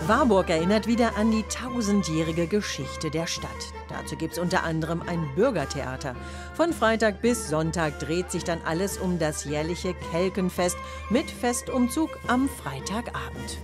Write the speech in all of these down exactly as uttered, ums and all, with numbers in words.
Warburg erinnert wieder an die tausendjährige Geschichte der Stadt. Dazu gibt es unter anderem ein Bürgertheater. Von Freitag bis Sonntag dreht sich dann alles um das jährliche Kelkenfest mit Festumzug am Freitagabend.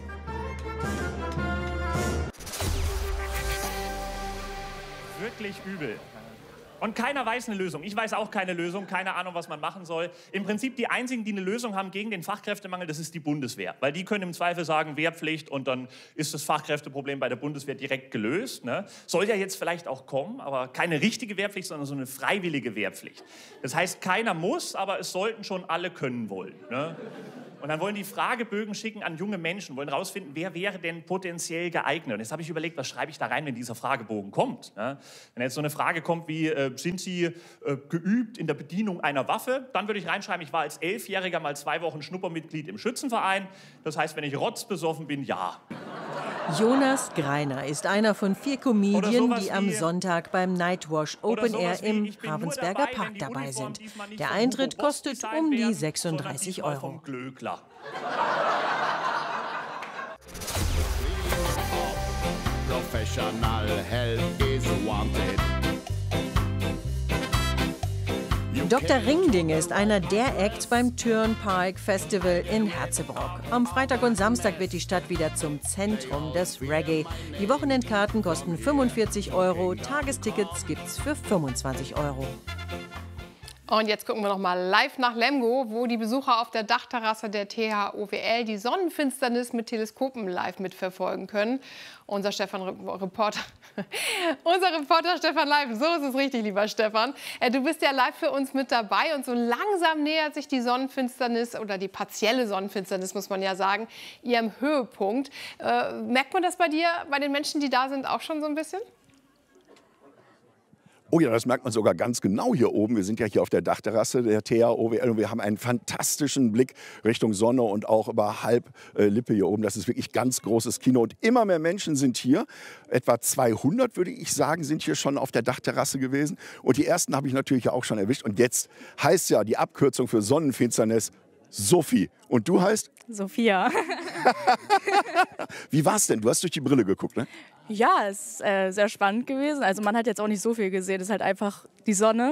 Wirklich übel. Und keiner weiß eine Lösung. Ich weiß auch keine Lösung, keine Ahnung, was man machen soll. Im Prinzip die einzigen, die eine Lösung haben gegen den Fachkräftemangel, das ist die Bundeswehr. Weil die können im Zweifel sagen, Wehrpflicht und dann ist das Fachkräfteproblem bei der Bundeswehr direkt gelöst. Ne? Soll ja jetzt vielleicht auch kommen, aber keine richtige Wehrpflicht, sondern so eine freiwillige Wehrpflicht. Das heißt, keiner muss, aber es sollten schon alle können wollen. Ne? Und dann wollen die Fragebögen schicken an junge Menschen, wollen rausfinden, wer wäre denn potenziell geeignet. Und jetzt habe ich überlegt, was schreibe ich da rein, wenn dieser Fragebogen kommt. Ne? Wenn jetzt so eine Frage kommt wie, äh, sind Sie äh, geübt in der Bedienung einer Waffe? Dann würde ich reinschreiben, ich war als Elfjähriger mal zwei Wochen Schnuppermitglied im Schützenverein. Das heißt, wenn ich rotzbesoffen bin, ja. Jonas Greiner ist einer von vier Comedien, die am Sonntag beim Nightwash Open Air im Ravensberger Park dabei sind. Der Eintritt kostet um die sechsunddreißig Euro. Professional help is wanted. Doktor Ringding ist einer der Acts beim Turnpike Festival in Herzebrock. Am Freitag und Samstag wird die Stadt wieder zum Zentrum des Reggae. Die Wochenendkarten kosten fünfundvierzig Euro, Tagestickets gibt's für fünfundzwanzig Euro. Und jetzt gucken wir noch mal live nach Lemgo, wo die Besucher auf der Dachterrasse der T H O W L die Sonnenfinsternis mit Teleskopen live mitverfolgen können. Unser Stefan Reporter, unser Reporter Stefan Leif, so ist es richtig, lieber Stefan. Du bist ja live für uns mit dabei und so langsam nähert sich die Sonnenfinsternis oder die partielle Sonnenfinsternis, muss man ja sagen, ihrem Höhepunkt. Äh, merkt man das bei dir, bei den Menschen, die da sind, auch schon so ein bisschen? Oh ja, das merkt man sogar ganz genau hier oben. Wir sind ja hier auf der Dachterrasse der T H O W L und wir haben einen fantastischen Blick Richtung Sonne und auch über Halblippe hier oben. Das ist wirklich ganz großes Kino und immer mehr Menschen sind hier. Etwa zweihundert, würde ich sagen, sind hier schon auf der Dachterrasse gewesen. Und die ersten habe ich natürlich auch schon erwischt. Und jetzt heißt ja die Abkürzung für Sonnenfinsternis Sophie. Und du heißt? Sophia. Wie war's denn? Du hast durch die Brille geguckt, ne? Ja, es ist äh, sehr spannend gewesen. Also man hat jetzt auch nicht so viel gesehen. Es ist halt einfach die Sonne,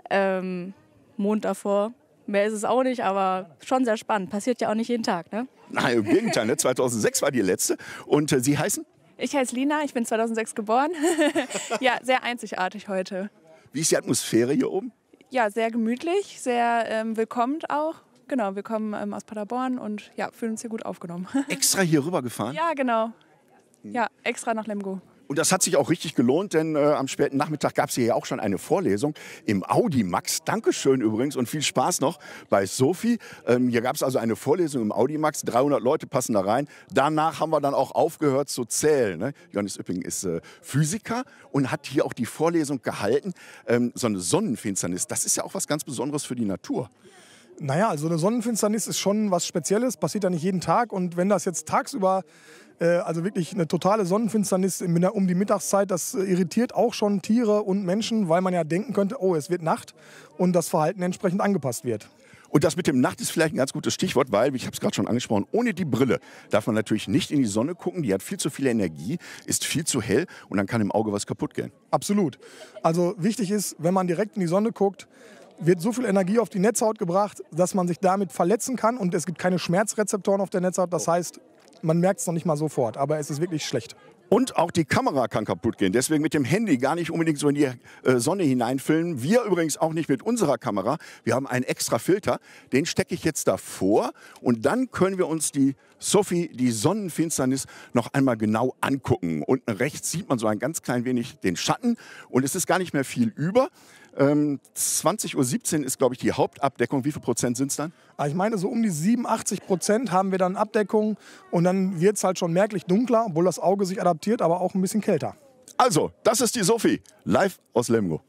ähm, Mond davor. Mehr ist es auch nicht, aber schon sehr spannend. Passiert ja auch nicht jeden Tag, ne? Nein, im Gegenteil, ne? zweitausendsechs war die letzte. Und äh, Sie heißen? Ich heiße Lina, ich bin zweitausendsechs geboren. Ja, sehr einzigartig heute. Wie ist die Atmosphäre hier oben? Ja, sehr gemütlich, sehr ähm, willkommend auch. Genau, wir kommen ähm, aus Paderborn und ja, fühlen uns hier gut aufgenommen. Extra hier rüber gefahren? Ja, genau. Ja, extra nach Lemgo. Und das hat sich auch richtig gelohnt, denn äh, am späten Nachmittag gab es hier ja auch schon eine Vorlesung im Audimax. Dankeschön übrigens und viel Spaß noch bei Sophie. Ähm, hier gab es also eine Vorlesung im Audimax. dreihundert Leute passen da rein. Danach haben wir dann auch aufgehört zu zählen. Ne? Johannes Üpping ist äh, Physiker und hat hier auch die Vorlesung gehalten. Ähm, so eine Sonnenfinsternis, das ist ja auch was ganz Besonderes für die Natur. Naja, also eine Sonnenfinsternis ist schon was Spezielles, passiert ja nicht jeden Tag. Und wenn das jetzt tagsüber, äh, also wirklich eine totale Sonnenfinsternis um die Mittagszeit, das irritiert auch schon Tiere und Menschen, weil man ja denken könnte, oh, es wird Nacht und das Verhalten entsprechend angepasst wird. Und das mit dem Nacht ist vielleicht ein ganz gutes Stichwort, weil, ich habe es gerade schon angesprochen, ohne die Brille darf man natürlich nicht in die Sonne gucken. Die hat viel zu viel Energie, ist viel zu hell und dann kann im Auge was kaputt gehen. Absolut. Also wichtig ist, wenn man direkt in die Sonne guckt, wird so viel Energie auf die Netzhaut gebracht, dass man sich damit verletzen kann und es gibt keine Schmerzrezeptoren auf der Netzhaut. Das heißt, man merkt es noch nicht mal sofort, aber es ist wirklich schlecht. Und auch die Kamera kann kaputt gehen. Deswegen mit dem Handy gar nicht unbedingt so in die äh, Sonne hineinfilmen. Wir übrigens auch nicht mit unserer Kamera. Wir haben einen extra Filter, den stecke ich jetzt davor und dann können wir uns die Sophie, die Sonnenfinsternis, noch einmal genau angucken. Unten rechts sieht man so ein ganz klein wenig den Schatten und es ist gar nicht mehr viel über. Ähm, zwanzig Uhr siebzehn ist, glaube ich, die Hauptabdeckung. Wie viel Prozent sind es dann? Ich meine, so um die siebenundachtzig Prozent haben wir dann Abdeckung und dann wird es halt schon merklich dunkler, obwohl das Auge sich adaptiert, aber auch ein bisschen kälter. Also, das ist die Sophie, live aus Lemgo.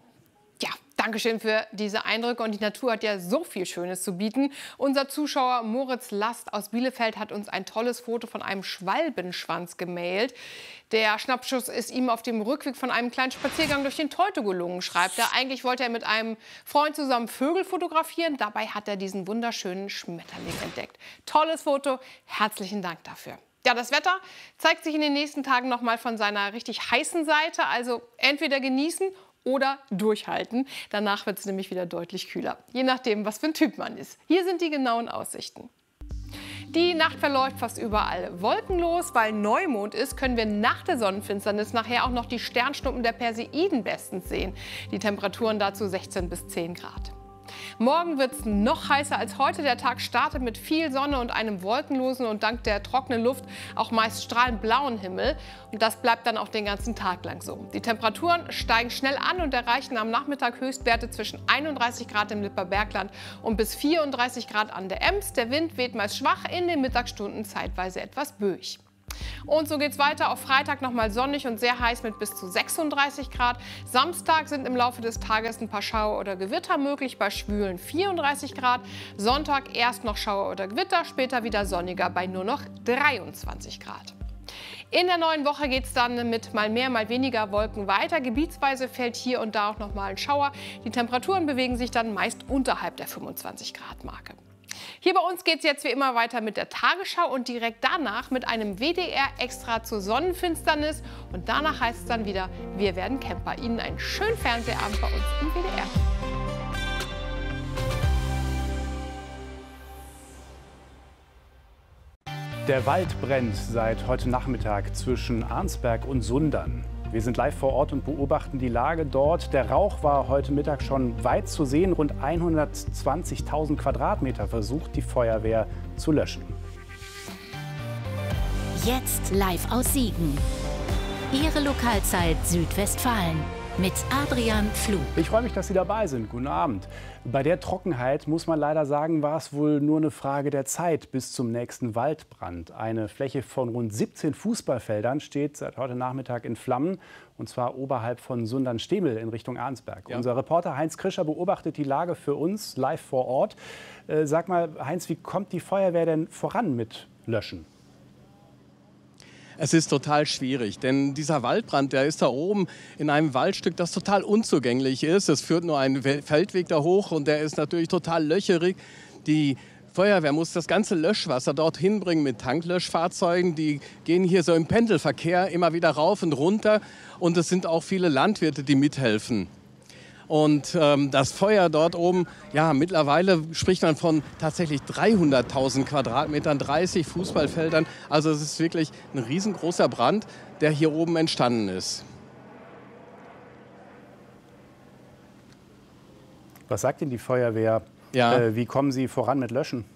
Ja, Dankeschön für diese Eindrücke. Und die Natur hat ja so viel Schönes zu bieten. Unser Zuschauer Moritz Last aus Bielefeld hat uns ein tolles Foto von einem Schwalbenschwanz gemailt. Der Schnappschuss ist ihm auf dem Rückweg von einem kleinen Spaziergang durch den Teuto gelungen, schreibt er. Eigentlich wollte er mit einem Freund zusammen Vögel fotografieren. Dabei hat er diesen wunderschönen Schmetterling entdeckt. Tolles Foto. Herzlichen Dank dafür. Ja, das Wetter zeigt sich in den nächsten Tagen noch mal von seiner richtig heißen Seite. Also entweder genießen oder durchhalten. Danach wird es nämlich wieder deutlich kühler. Je nachdem, was für ein Typ man ist. Hier sind die genauen Aussichten. Die Nacht verläuft fast überall wolkenlos. Weil Neumond ist, können wir nach der Sonnenfinsternis nachher auch noch die Sternschnuppen der Perseiden bestens sehen. Die Temperaturen dazu sechzehn bis zehn Grad. Morgen wird es noch heißer als heute. Der Tag startet mit viel Sonne und einem wolkenlosen und dank der trockenen Luft auch meist strahlend blauen Himmel. Und das bleibt dann auch den ganzen Tag lang so. Die Temperaturen steigen schnell an und erreichen am Nachmittag Höchstwerte zwischen einunddreißig Grad im Lippert Bergland und bis vierunddreißig Grad an der Ems. Der Wind weht meist schwach, in den Mittagsstunden zeitweise etwas böig. Und so geht's weiter. Auf Freitag nochmal sonnig und sehr heiß mit bis zu sechsunddreißig Grad. Samstag sind im Laufe des Tages ein paar Schauer oder Gewitter möglich, bei schwülen vierunddreißig Grad. Sonntag erst noch Schauer oder Gewitter, später wieder sonniger bei nur noch dreiundzwanzig Grad. In der neuen Woche geht es dann mit mal mehr, mal weniger Wolken weiter. Gebietsweise fällt hier und da auch noch mal ein Schauer. Die Temperaturen bewegen sich dann meist unterhalb der fünfundzwanzig Grad Marke. Hier bei uns geht es jetzt wie immer weiter mit der Tagesschau und direkt danach mit einem W D R-Extra zur Sonnenfinsternis. Und danach heißt es dann wieder, wir werden Camper. Ihnen einen schönen Fernsehabend bei uns im W D R. Der Wald brennt seit heute Nachmittag zwischen Arnsberg und Sundern. Wir sind live vor Ort und beobachten die Lage dort. Der Rauch war heute Mittag schon weit zu sehen. Rund hundertzwanzigtausend Quadratmeter versucht die Feuerwehr zu löschen. Jetzt live aus Siegen. Ihre Lokalzeit Südwestfalen mit Adrian Pflug. Ich freue mich, dass Sie dabei sind. Guten Abend. Bei der Trockenheit muss man leider sagen, war es wohl nur eine Frage der Zeit bis zum nächsten Waldbrand. Eine Fläche von rund siebzehn Fußballfeldern steht seit heute Nachmittag in Flammen, und zwar oberhalb von Sundern-Stebel in Richtung Arnsberg. Ja. Unser Reporter Heinz Krischer beobachtet die Lage für uns live vor Ort. Äh, sag mal, Heinz, wie kommt die Feuerwehr denn voran mit Löschen? Es ist total schwierig, denn dieser Waldbrand, der ist da oben in einem Waldstück, das total unzugänglich ist. Es führt nur ein Feldweg da hoch und der ist natürlich total löcherig. Die Feuerwehr muss das ganze Löschwasser dorthin bringen mit Tanklöschfahrzeugen. Die gehen hier so im Pendelverkehr immer wieder rauf und runter. Und es sind auch viele Landwirte, die mithelfen. Und ähm, das Feuer dort oben, ja, mittlerweile spricht man von tatsächlich dreihunderttausend Quadratmetern, dreißig Fußballfeldern. Also es ist wirklich ein riesengroßer Brand, der hier oben entstanden ist. Was sagt denn die Feuerwehr? Ja. Äh, wie kommen Sie voran mit Löschen?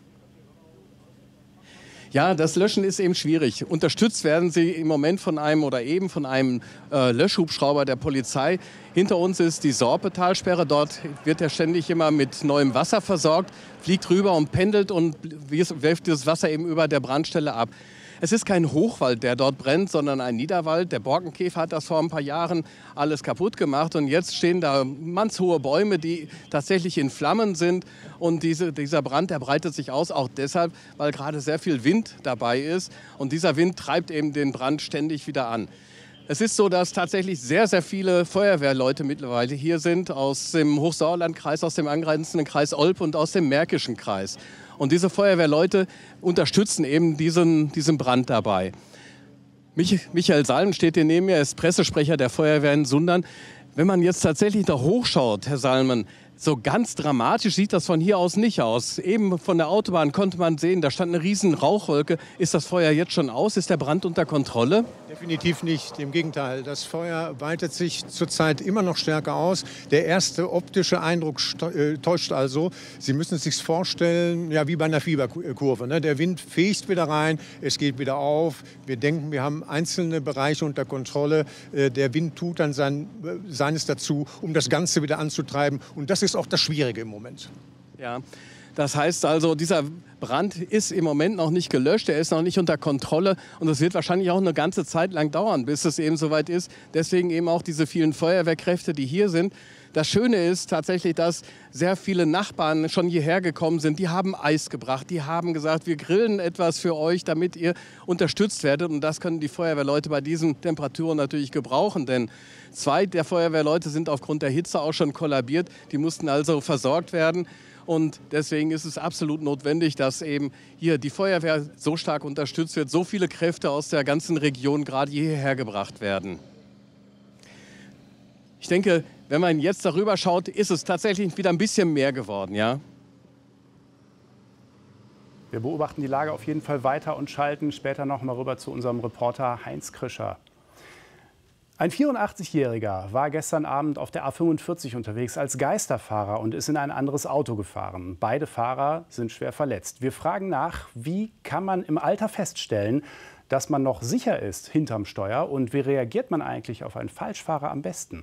Ja, das Löschen ist eben schwierig. Unterstützt werden sie im Moment von einem oder eben von einem äh, Löschhubschrauber der Polizei. Hinter uns ist die Sorpetalsperre. Dort wird er ständig immer mit neuem Wasser versorgt, fliegt rüber und pendelt und wirft dieses Wasser eben über der Brandstelle ab. Es ist kein Hochwald, der dort brennt, sondern ein Niederwald. Der Borkenkäfer hat das vor ein paar Jahren alles kaputt gemacht. Und jetzt stehen da mannshohe Bäume, die tatsächlich in Flammen sind. Und diese, dieser Brand, der breitet sich aus, auch deshalb, weil gerade sehr viel Wind dabei ist. Und dieser Wind treibt eben den Brand ständig wieder an. Es ist so, dass tatsächlich sehr, sehr viele Feuerwehrleute mittlerweile hier sind, aus dem Hochsauerlandkreis, aus dem angrenzenden Kreis Olpe und aus dem Märkischen Kreis. Und diese Feuerwehrleute unterstützen eben diesen, diesen Brand dabei. Mich, Michael Salm steht hier neben mir, er ist Pressesprecher der Feuerwehr in Sundern. Wenn man jetzt tatsächlich da hochschaut, Herr Salmen, so ganz dramatisch sieht das von hier aus nicht aus. Eben von der Autobahn konnte man sehen, da stand eine riesen Rauchwolke. Ist das Feuer jetzt schon aus? Ist der Brand unter Kontrolle? Definitiv nicht. Im Gegenteil. Das Feuer weitet sich zurzeit immer noch stärker aus. Der erste optische Eindruck äh, täuscht also. Sie müssen es sich vorstellen, ja, wie bei einer Fieberkurve. Ne? Der Wind fegt wieder rein, es geht wieder auf. Wir denken, wir haben einzelne Bereiche unter Kontrolle. Äh, der Wind tut dann sein, äh, seines dazu, um das Ganze wieder anzutreiben. Und das ist auch das Schwierige im Moment. Ja, das heißt also, dieser Brand ist im Moment noch nicht gelöscht, er ist noch nicht unter Kontrolle und es wird wahrscheinlich auch eine ganze Zeit lang dauern, bis es eben soweit ist. Deswegen eben auch diese vielen Feuerwehrkräfte, die hier sind. Das Schöne ist tatsächlich, dass sehr viele Nachbarn schon hierher gekommen sind. Die haben Eis gebracht, die haben gesagt, wir grillen etwas für euch, damit ihr unterstützt werdet. Und das können die Feuerwehrleute bei diesen Temperaturen natürlich gebrauchen, denn zwei der Feuerwehrleute sind aufgrund der Hitze auch schon kollabiert. Die mussten also versorgt werden. Und deswegen ist es absolut notwendig, dass eben hier die Feuerwehr so stark unterstützt wird, so viele Kräfte aus der ganzen Region gerade hierher gebracht werden. Ich denke, wenn man jetzt darüber schaut, ist es tatsächlich wieder ein bisschen mehr geworden, ja? Wir beobachten die Lage auf jeden Fall weiter und schalten später noch mal rüber zu unserem Reporter Heinz Krischer. Ein vierundachtzigjähriger war gestern Abend auf der A fünfundvierzig unterwegs als Geisterfahrer und ist in ein anderes Auto gefahren. Beide Fahrer sind schwer verletzt. Wir fragen nach, wie kann man im Alter feststellen, dass man noch sicher ist hinterm Steuer und wie reagiert man eigentlich auf einen Falschfahrer am besten?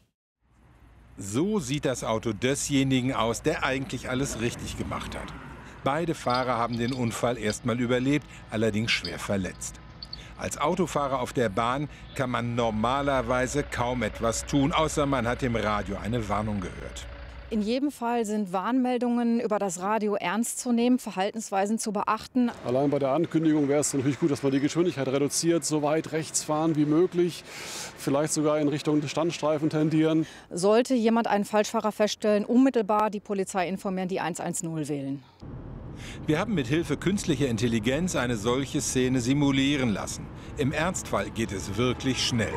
So sieht das Auto desjenigen aus, der eigentlich alles richtig gemacht hat. Beide Fahrer haben den Unfall erstmal überlebt, allerdings schwer verletzt. Als Autofahrer auf der Bahn kann man normalerweise kaum etwas tun, außer man hat im Radio eine Warnung gehört. In jedem Fall sind Warnmeldungen über das Radio ernst zu nehmen, Verhaltensweisen zu beachten. Allein bei der Ankündigung wäre es natürlich gut, dass man die Geschwindigkeit reduziert, so weit rechts fahren wie möglich, vielleicht sogar in Richtung des Standstreifen tendieren. Sollte jemand einen Falschfahrer feststellen, unmittelbar die Polizei informieren, die hundertzehn wählen. Wir haben mit Hilfe künstlicher Intelligenz eine solche Szene simulieren lassen. Im Ernstfall geht es wirklich schnell.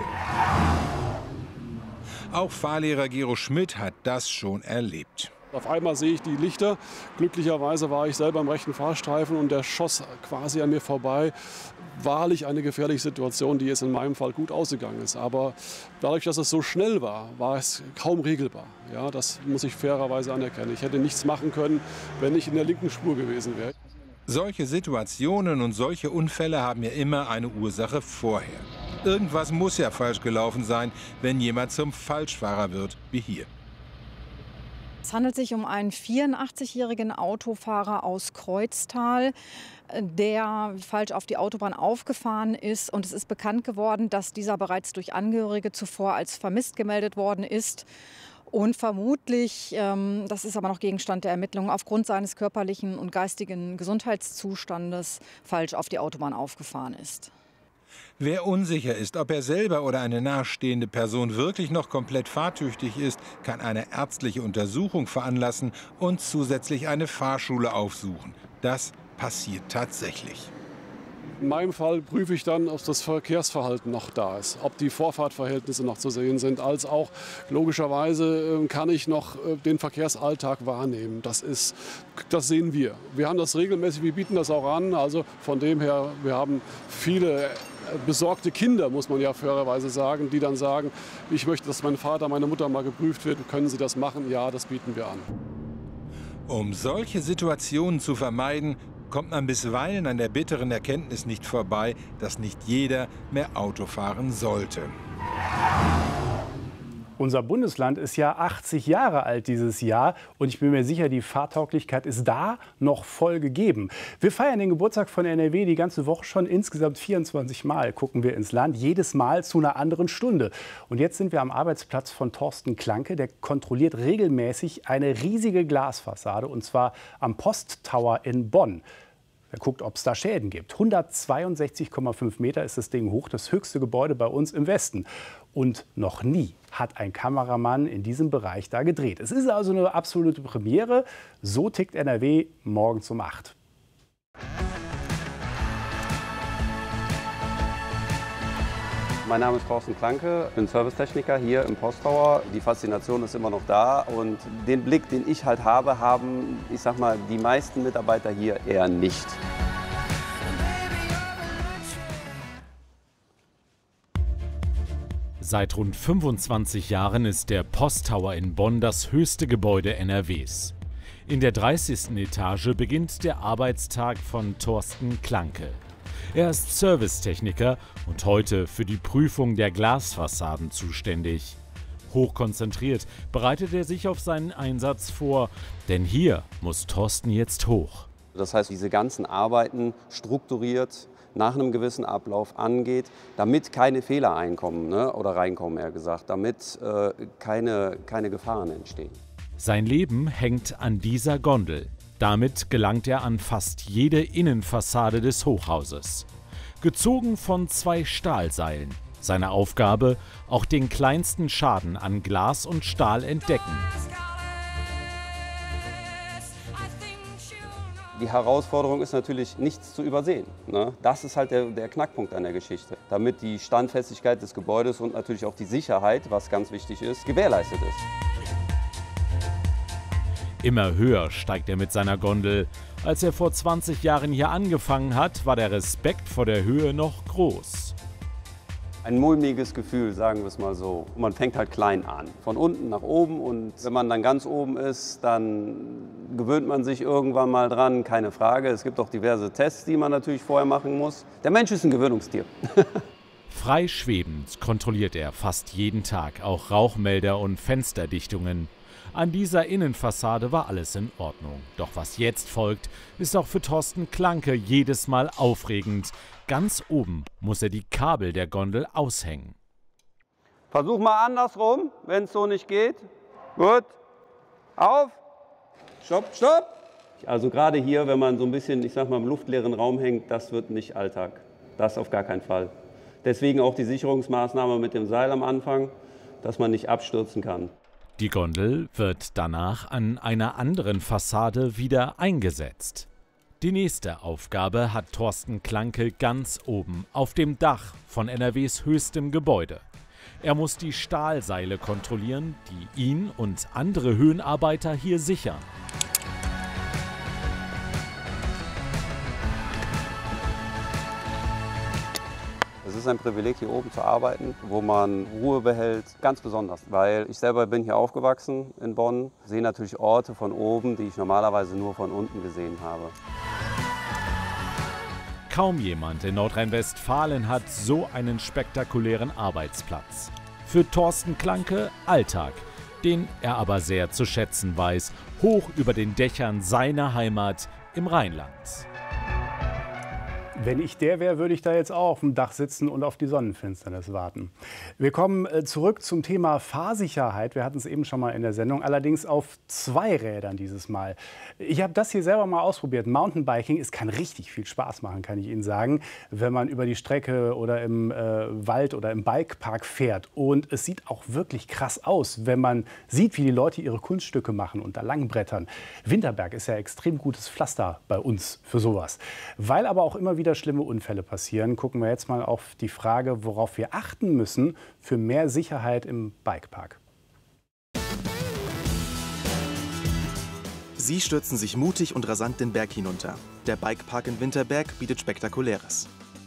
Auch Fahrlehrer Gero Schmidt hat das schon erlebt. Auf einmal sehe ich die Lichter. Glücklicherweise war ich selber im rechten Fahrstreifen und der schoss quasi an mir vorbei. Wahrlich eine gefährliche Situation, die jetzt in meinem Fall gut ausgegangen ist. Aber dadurch, dass es so schnell war, war es kaum regelbar. Ja, das muss ich fairerweise anerkennen. Ich hätte nichts machen können, wenn ich in der linken Spur gewesen wäre. Solche Situationen und solche Unfälle haben ja immer eine Ursache vorher. Irgendwas muss ja falsch gelaufen sein, wenn jemand zum Falschfahrer wird, wie hier. Es handelt sich um einen vierundachtzigjährigen Autofahrer aus Kreuztal, der falsch auf die Autobahn aufgefahren ist. Und es ist bekannt geworden, dass dieser bereits durch Angehörige zuvor als vermisst gemeldet worden ist. Und vermutlich, ähm, das ist aber noch Gegenstand der Ermittlungen, aufgrund seines körperlichen und geistigen Gesundheitszustandes falsch auf die Autobahn aufgefahren ist. Wer unsicher ist, ob er selber oder eine nahestehende Person wirklich noch komplett fahrtüchtig ist, kann eine ärztliche Untersuchung veranlassen und zusätzlich eine Fahrschule aufsuchen. Das passiert tatsächlich. In meinem Fall prüfe ich dann, ob das Verkehrsverhalten noch da ist, ob die Vorfahrtverhältnisse noch zu sehen sind, als auch logischerweise kann ich noch den Verkehrsalltag wahrnehmen. Das ist, das sehen wir. Wir haben das regelmäßig, wir bieten das auch an. Also von dem her, wir haben viele besorgte Kinder, muss man ja fairerweise sagen, die dann sagen, ich möchte, dass mein Vater, meine Mutter mal geprüft wird. Können Sie das machen? Ja, das bieten wir an. Um solche Situationen zu vermeiden, kommt man bisweilen an der bitteren Erkenntnis nicht vorbei, dass nicht jeder mehr Auto fahren sollte. Unser Bundesland ist ja achtzig Jahre alt dieses Jahr und ich bin mir sicher, die Fahrtauglichkeit ist da noch voll gegeben. Wir feiern den Geburtstag von N R W die ganze Woche schon. Insgesamt vierundzwanzig Mal gucken wir ins Land, jedes Mal zu einer anderen Stunde. Und jetzt sind wir am Arbeitsplatz von Thorsten Klanke. Der kontrolliert regelmäßig eine riesige Glasfassade und zwar am Posttower in Bonn. Er guckt, ob es da Schäden gibt. hundertzweiundsechzig Komma fünf Meter ist das Ding hoch, das höchste Gebäude bei uns im Westen. Und noch nie hat ein Kameramann in diesem Bereich da gedreht. Es ist also eine absolute Premiere. So tickt N R W morgens um acht. Mein Name ist Thorsten Klanke, ich bin Servicetechniker hier im Posttower. Die Faszination ist immer noch da und den Blick, den ich halt habe, haben, ich sag mal, die meisten Mitarbeiter hier eher nicht. Seit rund fünfundzwanzig Jahren ist der Posttower in Bonn das höchste Gebäude N R Ws. In der dreißigsten Etage beginnt der Arbeitstag von Thorsten Klanke. Er ist Servicetechniker und heute für die Prüfung der Glasfassaden zuständig. Hochkonzentriert bereitet er sich auf seinen Einsatz vor, denn hier muss Thorsten jetzt hoch. Das heißt, diese ganzen Arbeiten strukturiert nach einem gewissen Ablauf angeht, damit keine Fehler einkommen, ne, oder reinkommen, eher gesagt, damit äh, keine, keine Gefahren entstehen. Sein Leben hängt an dieser Gondel. Damit gelangt er an fast jede Innenfassade des Hochhauses. Gezogen von zwei Stahlseilen. Seine Aufgabe, auch den kleinsten Schaden an Glas und Stahl entdecken. Die Herausforderung ist natürlich, nichts zu übersehen. Ne? Das ist halt der, der Knackpunkt an der Geschichte. Damit die Standfestigkeit des Gebäudes und natürlich auch die Sicherheit, was ganz wichtig ist, gewährleistet ist. Immer höher steigt er mit seiner Gondel. Als er vor zwanzig Jahren hier angefangen hat, war der Respekt vor der Höhe noch groß. Ein mulmiges Gefühl, sagen wir es mal so. Man fängt halt klein an, von unten nach oben, und wenn man dann ganz oben ist, dann gewöhnt man sich irgendwann mal dran, keine Frage. Es gibt auch diverse Tests, die man natürlich vorher machen muss. Der Mensch ist ein Gewöhnungstier. Frei schwebend kontrolliert er fast jeden Tag auch Rauchmelder und Fensterdichtungen. An dieser Innenfassade war alles in Ordnung. Doch was jetzt folgt, ist auch für Thorsten Klanke jedes Mal aufregend. Ganz oben muss er die Kabel der Gondel aushängen. Versuch mal andersrum, wenn es so nicht geht. Gut. Auf. Stopp, stopp. Also gerade hier, wenn man so ein bisschen, ich sag mal, im luftleeren Raum hängt, das wird nicht Alltag. Das auf gar keinen Fall. Deswegen auch die Sicherungsmaßnahme mit dem Seil am Anfang, dass man nicht abstürzen kann. Die Gondel wird danach an einer anderen Fassade wieder eingesetzt. Die nächste Aufgabe hat Thorsten Klanke ganz oben auf dem Dach von N R Ws höchstem Gebäude. Er muss die Stahlseile kontrollieren, die ihn und andere Höhenarbeiter hier sichern. Es ist ein Privileg, hier oben zu arbeiten, wo man Ruhe behält, ganz besonders. Weil ich selber bin hier aufgewachsen in Bonn, sehe natürlich Orte von oben, die ich normalerweise nur von unten gesehen habe. Kaum jemand in Nordrhein-Westfalen hat so einen spektakulären Arbeitsplatz. Für Thorsten Klanke Alltag, den er aber sehr zu schätzen weiß, hoch über den Dächern seiner Heimat im Rheinland. Wenn ich der wäre, würde ich da jetzt auch auf dem Dach sitzen und auf die Sonnenfinsternis warten. Wir kommen zurück zum Thema Fahrsicherheit. Wir hatten es eben schon mal in der Sendung, allerdings auf zwei Rädern dieses Mal. Ich habe das hier selber mal ausprobiert. Mountainbiking, es kann richtig viel Spaß machen, kann ich Ihnen sagen, wenn man über die Strecke oder im äh, Wald oder im Bikepark fährt. Und es sieht auch wirklich krass aus, wenn man sieht, wie die Leute ihre Kunststücke machen und da langbrettern. Winterberg ist ja extrem gutes Pflaster bei uns für sowas. Weil aber auch immer wieder schlimme Unfälle passieren, gucken wir jetzt mal auf die Frage, worauf wir achten müssen für mehr Sicherheit im Bikepark. Sie stürzen sich mutig und rasant den Berg hinunter. Der Bikepark in Winterberg bietet Spektakuläres.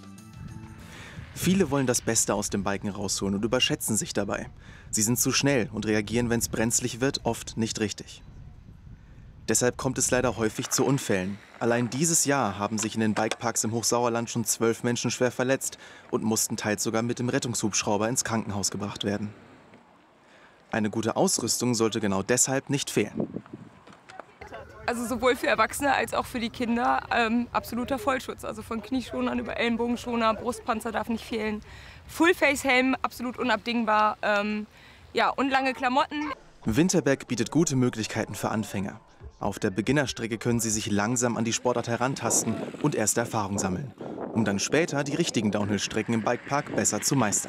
Viele wollen das Beste aus dem Biken rausholen und überschätzen sich dabei. Sie sind zu schnell und reagieren, wenn es brenzlig wird, oft nicht richtig. Deshalb kommt es leider häufig zu Unfällen. Allein dieses Jahr haben sich in den Bikeparks im Hochsauerland schon zwölf Menschen schwer verletzt und mussten teils sogar mit dem Rettungshubschrauber ins Krankenhaus gebracht werden. Eine gute Ausrüstung sollte genau deshalb nicht fehlen. Also sowohl für Erwachsene als auch für die Kinder ähm, absoluter Vollschutz. Also von Knieschonern über Ellenbogenschoner, Brustpanzer darf nicht fehlen. Full-Face-Helm, absolut unabdingbar. Ähm, ja, und lange Klamotten. Winterberg bietet gute Möglichkeiten für Anfänger. Auf der Beginnerstrecke können Sie sich langsam an die Sportart herantasten und erste Erfahrung sammeln, um dann später die richtigen Downhill-Strecken im Bikepark besser zu meistern.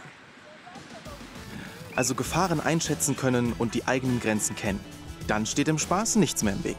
Also Gefahren einschätzen können und die eigenen Grenzen kennen. Dann steht dem Spaß nichts mehr im Weg.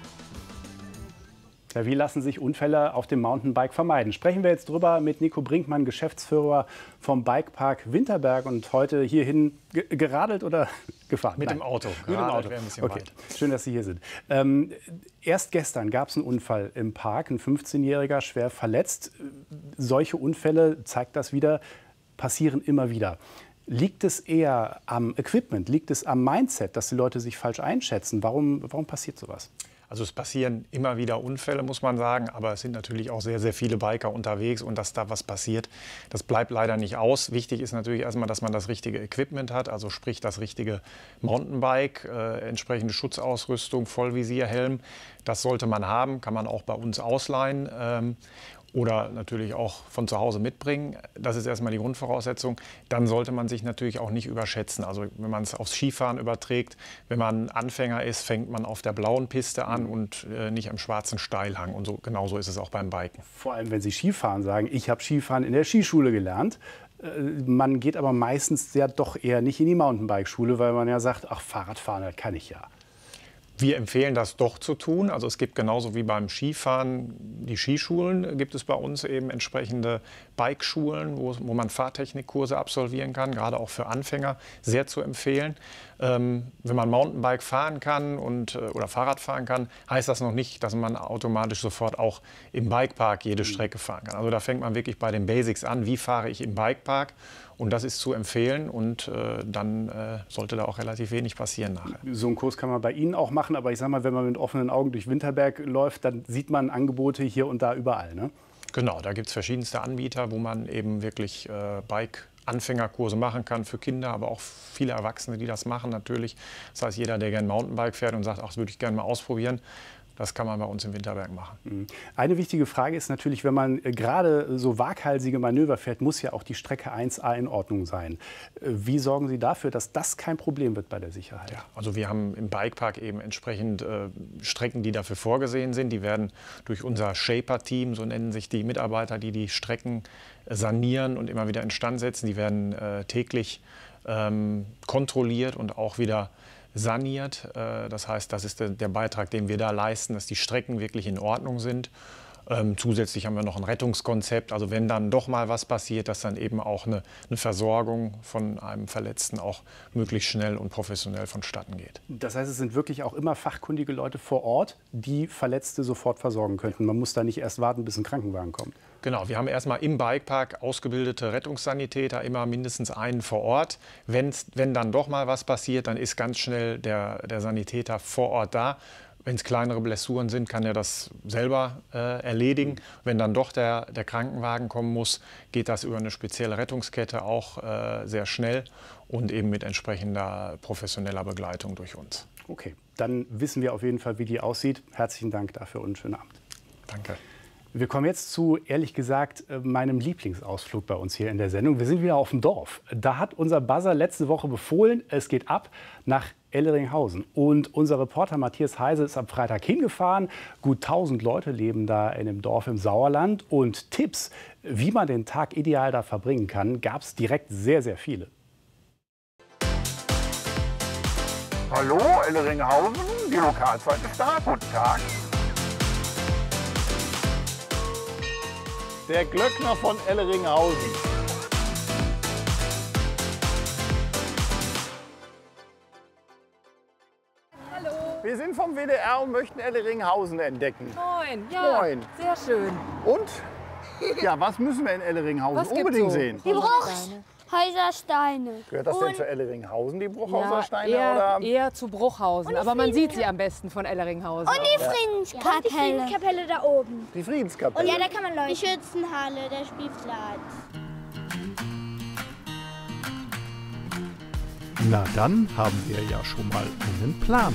Ja, wie lassen sich Unfälle auf dem Mountainbike vermeiden? Sprechen wir jetzt drüber mit Nico Brinkmann, Geschäftsführer vom Bikepark Winterberg und heute hierhin geradelt oder gefahren? Mit Nein. dem Auto. Mit dem Auto. Ein bisschen okay. weit. Schön, dass Sie hier sind. Ähm, erst gestern gab es einen Unfall im Park, ein fünfzehnjähriger schwer verletzt. Solche Unfälle, zeigt das wieder, passieren immer wieder. Liegt es eher am Equipment, liegt es am Mindset, dass die Leute sich falsch einschätzen? Warum, warum passiert sowas? Also es passieren immer wieder Unfälle, muss man sagen, aber es sind natürlich auch sehr, sehr viele Biker unterwegs und dass da was passiert, das bleibt leider nicht aus. Wichtig ist natürlich erstmal, dass man das richtige Equipment hat, also sprich das richtige Mountainbike, äh, entsprechende Schutzausrüstung, Vollvisierhelm, das sollte man haben, kann man auch bei uns ausleihen. Ähm, oder natürlich auch von zu Hause mitbringen. Das ist erstmal die Grundvoraussetzung. Dann sollte man sich natürlich auch nicht überschätzen. Also wenn man es aufs Skifahren überträgt, wenn man Anfänger ist, fängt man auf der blauen Piste an und äh, nicht am schwarzen Steilhang. Und so, genauso ist es auch beim Biken. Vor allem, wenn Sie Skifahren sagen, ich habe Skifahren in der Skischule gelernt. Man geht aber meistens ja doch eher nicht in die Mountainbike-Schule, weil man ja sagt, ach, Fahrradfahren, das kann ich ja. Wir empfehlen das doch zu tun. Also es gibt genauso wie beim Skifahren die Skischulen, gibt es bei uns eben entsprechende Bikeschulen, wo, wo man Fahrtechnikkurse absolvieren kann, gerade auch für Anfänger, sehr zu empfehlen. Ähm, wenn man Mountainbike fahren kann und, oder Fahrrad fahren kann, heißt das noch nicht, dass man automatisch sofort auch im Bikepark jede Strecke fahren kann. Also da fängt man wirklich bei den Basics an, wie fahre ich im Bikepark. Und das ist zu empfehlen und äh, dann äh, sollte da auch relativ wenig passieren nachher. So einen Kurs kann man bei Ihnen auch machen, aber ich sag mal, wenn man mit offenen Augen durch Winterberg läuft, dann sieht man Angebote hier und da überall, ne? Genau, da gibt es verschiedenste Anbieter, wo man eben wirklich äh, Bike-Anfängerkurse machen kann für Kinder, aber auch viele Erwachsene, die das machen natürlich. Das heißt, jeder, der gerne Mountainbike fährt und sagt, ach, das würde ich gerne mal ausprobieren, das kann man bei uns im Winterberg machen. Eine wichtige Frage ist natürlich, wenn man gerade so waghalsige Manöver fährt, muss ja auch die Strecke eins A in Ordnung sein. Wie sorgen Sie dafür, dass das kein Problem wird bei der Sicherheit? Ja, also wir haben im Bikepark eben entsprechend äh, Strecken, die dafür vorgesehen sind. Die werden durch unser Shaper-Team, so nennen sich die Mitarbeiter, die die Strecken sanieren und immer wieder instand setzen, die werden äh, täglich ähm, kontrolliert und auch wieder saniert. Das heißt, das ist der Beitrag, den wir da leisten, dass die Strecken wirklich in Ordnung sind. Ähm, zusätzlich haben wir noch ein Rettungskonzept. Also wenn dann doch mal was passiert, dass dann eben auch eine, eine Versorgung von einem Verletzten auch möglichst schnell und professionell vonstatten geht. Das heißt, es sind wirklich auch immer fachkundige Leute vor Ort, die Verletzte sofort versorgen könnten. Man muss da nicht erst warten, bis ein Krankenwagen kommt. Genau, wir haben erstmal im Bikepark ausgebildete Rettungssanitäter, immer mindestens einen vor Ort. Wenn's, wenn dann doch mal was passiert, dann ist ganz schnell der, der Sanitäter vor Ort da. Wenn es kleinere Blessuren sind, kann er das selber äh, erledigen. Wenn dann doch der, der Krankenwagen kommen muss, geht das über eine spezielle Rettungskette auch äh, sehr schnell und eben mit entsprechender professioneller Begleitung durch uns. Okay, dann wissen wir auf jeden Fall, wie die aussieht. Herzlichen Dank dafür und einen schönen Abend. Danke. Wir kommen jetzt zu, ehrlich gesagt, meinem Lieblingsausflug bei uns hier in der Sendung. Wir sind wieder auf dem Dorf. Da hat unser Buzzer letzte Woche befohlen, es geht ab nach Elleringhausen. Und unser Reporter Matthias Heise ist am Freitag hingefahren. Gut tausend Leute leben da in dem Dorf im Sauerland. Und Tipps, wie man den Tag ideal da verbringen kann, gab es direkt sehr, sehr viele. Hallo, Elleringhausen, die Lokalzeit ist da. Guten Tag. Der Glöckner von Elleringhausen. Hallo. Wir sind vom W D R und möchten Elleringhausen entdecken. Moin. Ja, Moin. Sehr schön. Und? Ja, was müssen wir in Elleringhausen Was unbedingt gibt's so? sehen? Die Bruchhäusersteine. Gehört das denn zu Elleringhausen, die Bruchhäusersteine? Ja, eher, oder? eher zu Bruchhausen, aber man sieht sie am besten von Elleringhausen. Und die Ja. Friedenskapelle. Und die Friedenskapelle da oben. Die Friedenskapelle? Und ja, da kann man leuchten. Die Schützenhalle, der Spielplatz. Na dann haben wir ja schon mal einen Plan.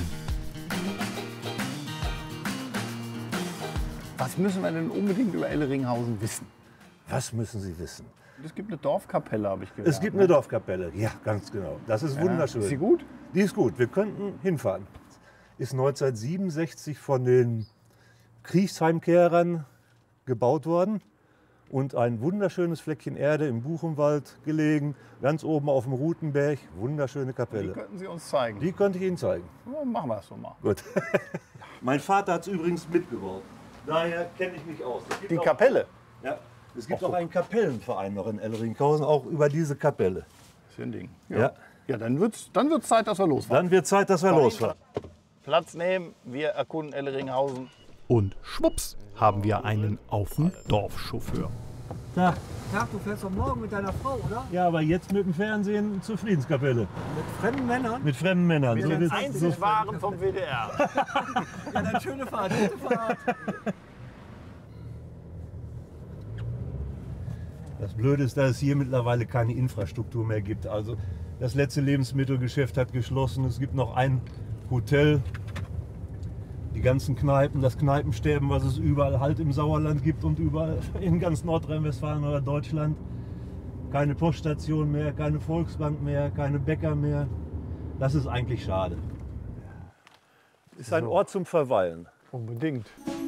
Was müssen wir denn unbedingt über Elleringhausen wissen? Was müssen Sie wissen? Es gibt eine Dorfkapelle, habe ich gehört. Es gibt eine Dorfkapelle, ja, ganz genau. Das ist Ja. wunderschön. Ist sie gut? Die ist gut. Wir könnten hinfahren. Ist neunzehnhundertsiebenundsechzig von den Kriegsheimkehrern gebaut worden und ein wunderschönes Fleckchen Erde im Buchenwald gelegen, ganz oben auf dem Rutenberg. Wunderschöne Kapelle. Die könnten Sie uns zeigen. Die könnte ich Ihnen zeigen. Ja, machen wir es so mal. Gut. Mein Vater hat es übrigens mitgebaut. Daher kenne ich mich aus. Es gibt Die auch- Kapelle? Ja. Es gibt auch einen Kapellenverein noch in Elleringhausen, auch über diese Kapelle. Das ist ein Ding. Ja. Ja, ja dann wird es dann wird's Zeit, dass wir losfahren. Dann wird Zeit, dass wir losfahren. Platz nehmen, wir erkunden Elleringhausen. Und schwupps haben wir einen auf dem Dorfchauffeur. Tag. Tag, du fährst doch morgen mit deiner Frau, oder? Ja, aber jetzt mit dem Fernsehen zur Friedenskapelle. Mit fremden Männern? Mit fremden Männern. Wir So sind wird's- einzig waren vom W D R. Ja, dann schöne Fahrt, gute Fahrt. Das Blöde ist, dass es hier mittlerweile keine Infrastruktur mehr gibt. Also das letzte Lebensmittelgeschäft hat geschlossen. Es gibt noch ein Hotel. Die ganzen Kneipen, das Kneipensterben, was es überall halt im Sauerland gibt und überall in ganz Nordrhein-Westfalen oder Deutschland. Keine Poststation mehr, keine Volksbank mehr, keine Bäcker mehr. Das ist eigentlich schade. Ist ein Ort zum Verweilen. Unbedingt.